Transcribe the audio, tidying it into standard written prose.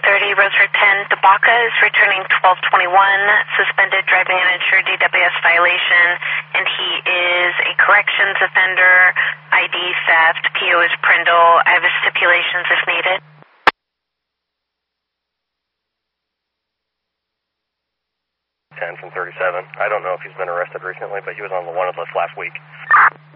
Rosary Pen, Tabaka is returning 1221, suspended driving uninsured DWS violation, and he is a corrections offender, ID theft, PO is Prindle. I have his stipulations if needed. 10 from 37. I don't know if he's been arrested recently, but he was on the wanted list last week.